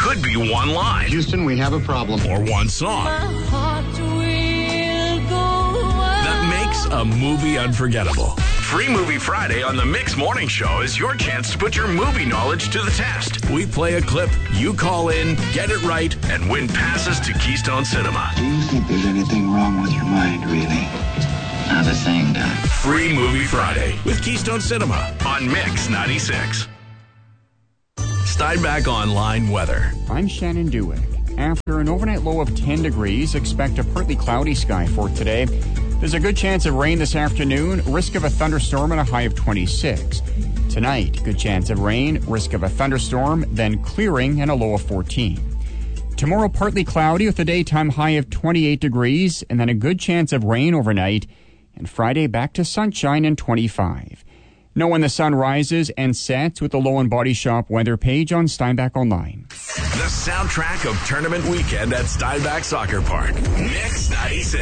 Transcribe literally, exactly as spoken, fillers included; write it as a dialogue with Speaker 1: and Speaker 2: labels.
Speaker 1: could be one line.
Speaker 2: Houston, we have a problem.
Speaker 1: Or one song. That makes a movie unforgettable. Free Movie Friday on the Mix Morning Show is your chance to put your movie knowledge to the test. We play a clip, you call in, get it right, and win passes to Keystone Cinema.
Speaker 3: Do you think there's anything wrong with your mind, really? Not a thing, Doc.
Speaker 1: Free Movie Friday with Keystone Cinema on Mix ninety-six. Steinbach Online weather.
Speaker 4: I'm Shannon Dewick. After an overnight low of ten degrees, expect a partly cloudy sky for today. There's a good chance of rain this afternoon, risk of a thunderstorm and a high of twenty-six. Tonight, good chance of rain, risk of a thunderstorm, then clearing and a low of fourteen. Tomorrow, partly cloudy with a daytime high of twenty-eight degrees and then a good chance of rain overnight. And Friday, back to sunshine and twenty-five. Know when the sun rises and sets with the Low and Body Shop weather page on Steinbach Online.
Speaker 1: The soundtrack of tournament weekend at Steinbach Soccer Park. Mix ninety-six.